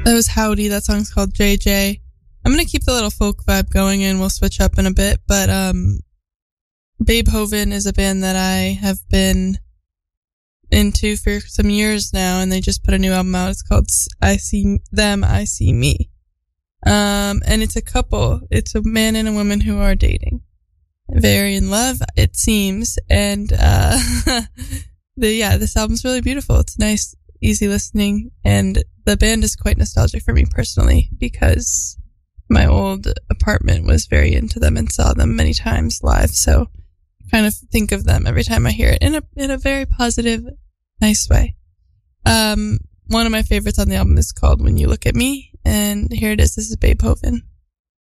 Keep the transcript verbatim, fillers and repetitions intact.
That was Howdy. That song's called J J. I'm going to keep the little folk vibe going and we'll switch up in a bit. But um, Beethoven is a band that I have been into for some years now, and they just put a new album out. It's called I See Them, I See Me. Um, and it's a couple. It's a man and a woman who are dating. Very in love, it seems. And uh, the yeah, this album's really beautiful. It's nice, easy listening, and the band is quite nostalgic for me personally because my old apartment was very into them and saw them many times live. So I kind of think of them every time I hear it in a in a very positive, nice way. Um, one of my favorites on the album is called When You Look at Me, and here it is. This is Beethoven.